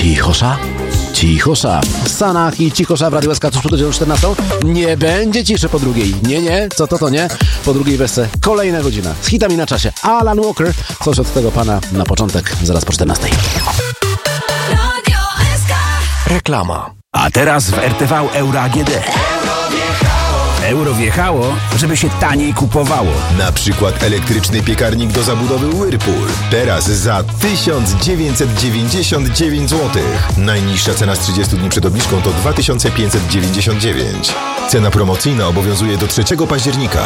Cichosza? Cichosza. Sanach i Cichosza w Radiu SK tuż przed godziną 14. Nie będzie ciszy po drugiej. Nie. Co to nie? Po drugiej wersji kolejna godzina. Z hitami na czasie. Alan Walker. Coś od tego pana na początek, zaraz po 14. Reklama. A teraz w RTV Euro AGD. Euro wjechało, żeby się taniej kupowało. Na przykład elektryczny piekarnik do zabudowy Whirlpool. Teraz za 1999 zł. Najniższa cena z 30 dni przed obniżką to 2599. Cena promocyjna obowiązuje do 3 października.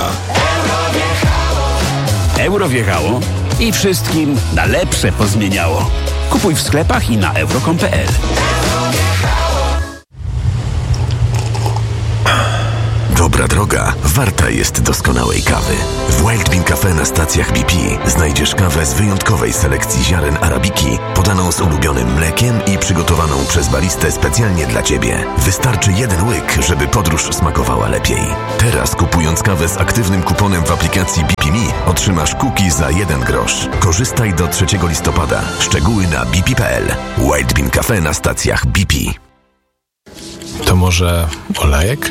Euro wjechało i wszystkim na lepsze pozmieniało. Kupuj w sklepach i na euro.com.pl. Dobra droga warta jest doskonałej kawy. W Wild Bean Cafe na stacjach BP znajdziesz kawę z wyjątkowej selekcji ziaren arabiki, podaną z ulubionym mlekiem i przygotowaną przez baristę specjalnie dla Ciebie. Wystarczy jeden łyk, żeby podróż smakowała lepiej. Teraz kupując kawę z aktywnym kuponem w aplikacji BP Me otrzymasz cookie za 1 grosz. Korzystaj do 3 listopada. Szczegóły na bp.pl. Wild Bean Cafe na stacjach BP. To może olejek?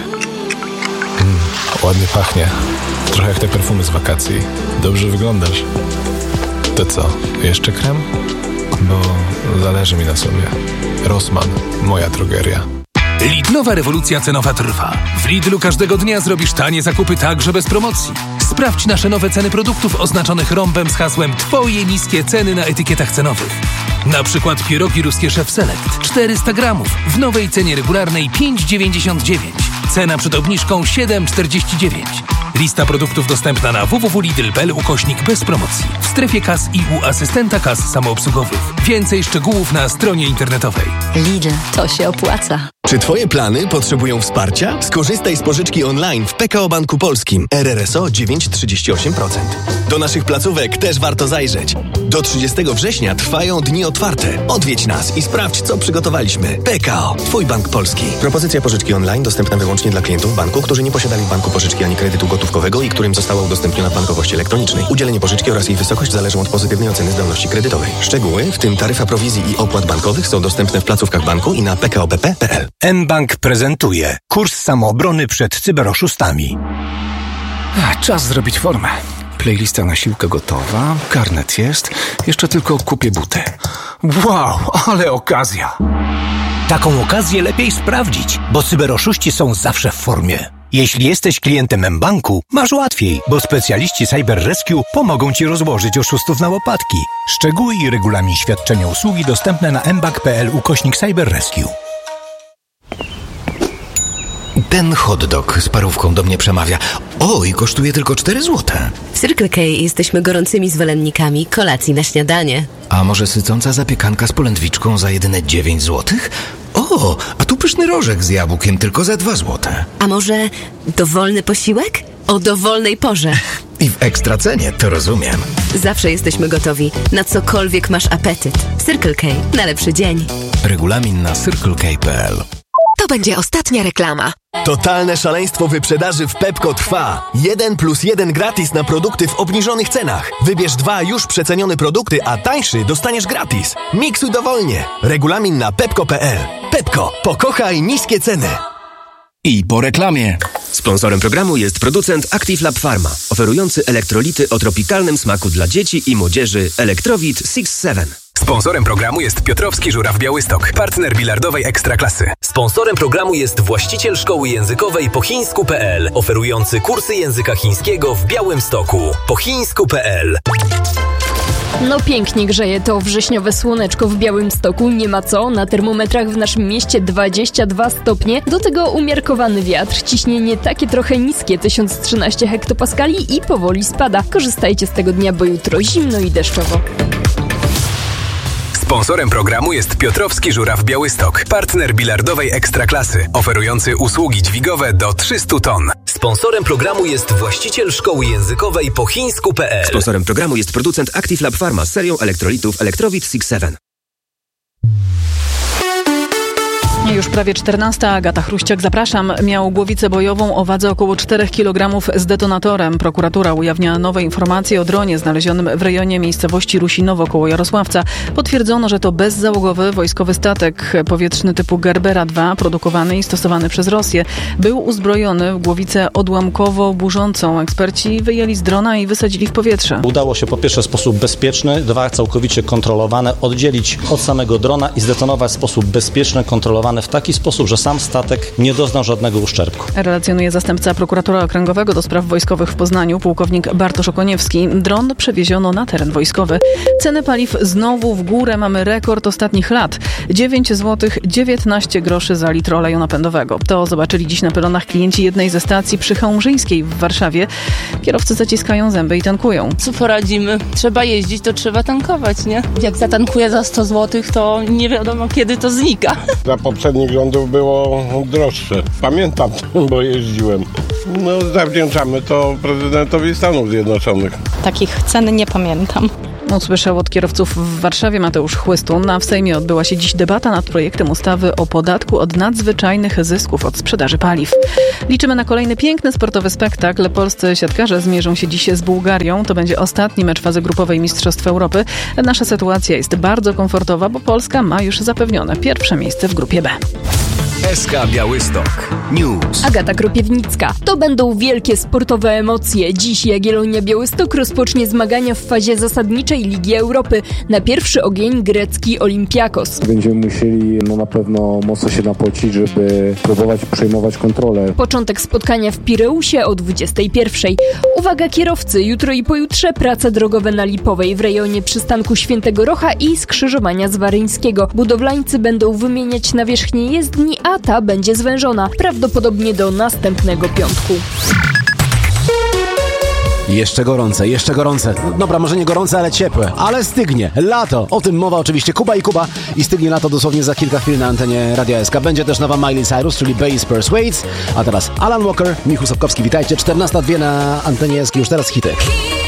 Ładnie pachnie. Trochę jak te perfumy z wakacji. Dobrze wyglądasz. To co? Jeszcze krem? Bo zależy mi na sobie. Rossmann. Moja drogeria. Lidlowa rewolucja cenowa trwa. W Lidlu każdego dnia zrobisz tanie zakupy także bez promocji. Sprawdź nasze nowe ceny produktów oznaczonych rąbem z hasłem Twoje niskie ceny na etykietach cenowych. Na przykład pierogi ruskie Chef Select 400 gramów w nowej cenie regularnej 5,99. Cena przed obniżką 7,49. Lista produktów dostępna na www.lidl.pl / bez promocji. W strefie kas i u asystenta kas samoobsługowych. Więcej szczegółów na stronie internetowej. Lidl, to się opłaca. Czy Twoje plany potrzebują wsparcia? Skorzystaj z pożyczki online w PKO Banku Polskim. RRSO 9,38%. Do naszych placówek też warto zajrzeć. Do 30 września trwają dni otwarte. Odwiedź nas i sprawdź, co przygotowaliśmy. PKO, Twój bank polski. Propozycja pożyczki online dostępna wyłącznie dla klientów banku, którzy nie posiadali w banku pożyczki ani kredytu gotówkowego i którym została udostępniona w bankowości elektronicznej. Udzielenie pożyczki oraz jej wysokość zależą od pozytywnej oceny zdolności kredytowej. Szczegóły, w tym taryfa prowizji i opłat bankowych, są dostępne w placówkach banku i na pkopp.pl. mBank prezentuje kurs samoobrony przed cyberoszustami. Czas zrobić formę. Playlista na siłkę gotowa, karnet jest, jeszcze tylko kupię buty. Wow, ale okazja! Taką okazję lepiej sprawdzić, bo cyberoszuści są zawsze w formie. Jeśli jesteś klientem mBanku, masz łatwiej, bo specjaliści Cyber Rescue pomogą Ci rozłożyć oszustów na łopatki. Szczegóły i regulamin świadczenia usługi dostępne na mbank.pl / Cyber Rescue. Ten hot dog z parówką do mnie przemawia. O, i kosztuje tylko 4 złote. W Circle K jesteśmy gorącymi zwolennikami kolacji na śniadanie. A może sycąca zapiekanka z polędwiczką za jedyne 9 złotych? O, a tu pyszny rożek z jabłkiem tylko za 2 złote. A może dowolny posiłek? O dowolnej porze. I w ekstra cenie, to rozumiem. Zawsze jesteśmy gotowi, na cokolwiek masz apetyt. Circle K, na lepszy dzień. Regulamin na circlek.pl. To będzie ostatnia reklama. Totalne szaleństwo wyprzedaży w Pepco trwa. 1+1 gratis na produkty w obniżonych cenach. Wybierz 2 już przecenione produkty, a tańszy dostaniesz gratis. Miksuj dowolnie. Regulamin na pepco.pl. Pepco. Pokochaj niskie ceny. I po reklamie. Sponsorem programu jest producent Active Lab Pharma, oferujący elektrolity o tropikalnym smaku dla dzieci i młodzieży Elektrowit 6-7. Sponsorem programu jest Piotrowski Żuraw Białystok, partner bilardowej Ekstraklasy. Sponsorem programu jest właściciel szkoły językowej pochińsku.pl, oferujący kursy języka chińskiego w Białymstoku. pochińsku.pl. No pięknie grzeje to wrześniowe słoneczko w Białymstoku, nie ma co, na termometrach w naszym mieście 22 stopnie, do tego umiarkowany wiatr, ciśnienie takie trochę niskie, 1013 hektopaskali i powoli spada. Korzystajcie z tego dnia, bo jutro zimno i deszczowo. Sponsorem programu jest Piotrowski Żuraw Białystok, partner bilardowej Ekstraklasy, oferujący usługi dźwigowe do 300 ton. Sponsorem programu jest właściciel szkoły językowej pochińsku.pl. Sponsorem programu jest producent Active Lab Pharma z serią elektrolitów Elektrowit 6-7. Już prawie 14. Agata Chruściak, zapraszam. Miał głowicę bojową o wadze około 4 kg z detonatorem. Prokuratura ujawnia nowe informacje o dronie znalezionym w rejonie miejscowości Rusinowo koło Jarosławca. Potwierdzono, że to bezzałogowy wojskowy statek powietrzny typu Gerbera 2, produkowany i stosowany przez Rosję. Był uzbrojony w głowicę odłamkowo-burzącą. Eksperci wyjęli z drona i wysadzili w powietrze. Udało się po pierwsze w sposób bezpieczny, dwa całkowicie kontrolowane, oddzielić od samego drona i zdetonować w sposób bezpieczny, kontrolowany w taki sposób, że sam statek nie doznał żadnego uszczerbku. Relacjonuje zastępca prokuratora okręgowego do spraw wojskowych w Poznaniu, pułkownik Bartosz Okoniewski. Dron przewieziono na teren wojskowy. Ceny paliw znowu w górę. Mamy rekord ostatnich lat. 9 zł 19 groszy za litr oleju napędowego. To zobaczyli dziś na pylonach klienci jednej ze stacji przy Chełmżyńskiej w Warszawie. Kierowcy zaciskają zęby i tankują. Co poradzimy? Trzeba jeździć, to trzeba tankować, nie? Jak zatankuję za 100 zł, to nie wiadomo kiedy to znika. Za poprzednich rządów było droższe. Pamiętam, bo jeździłem. Zawdzięczamy to prezydentowi Stanów Zjednoczonych. Takich cen nie pamiętam. Usłyszał od kierowców w Warszawie Mateusz Chłystun. W Sejmie odbyła się dziś debata nad projektem ustawy o podatku od nadzwyczajnych zysków od sprzedaży paliw. Liczymy na kolejny piękny sportowy spektakl. Polscy siatkarze zmierzą się dziś z Bułgarią. To będzie ostatni mecz fazy grupowej Mistrzostw Europy. Nasza sytuacja jest bardzo komfortowa, bo Polska ma już zapewnione pierwsze miejsce w grupie B. SK Białystok News. Agata Kropiewnicka. To będą wielkie sportowe emocje. Dziś Jagiellonia Białystok rozpocznie zmagania w fazie zasadniczej Ligi Europy. Na pierwszy ogień grecki Olympiakos. Będziemy musieli na pewno mocno się napocić, żeby próbować przejmować kontrolę. Początek spotkania w Pireusie o 21:00. Uwaga kierowcy, jutro i pojutrze prace drogowe na Lipowej w rejonie przystanku Świętego Rocha i skrzyżowania Zwaryńskiego. Budowlańcy będą wymieniać nawierzchnię jezdni, a ta będzie zwężona, prawdopodobnie do następnego piątku. Jeszcze gorące. Dobra, może nie gorące, ale ciepłe. Ale stygnie. Lato. O tym mowa oczywiście. Kuba i stygnie lato dosłownie za kilka chwil na antenie Radia SK. Będzie też nowa Miley Cyrus, czyli Bass Persuades. A teraz Alan Walker, Michał Sapkowski. Witajcie. 14:02 na antenie SK. Już teraz hity.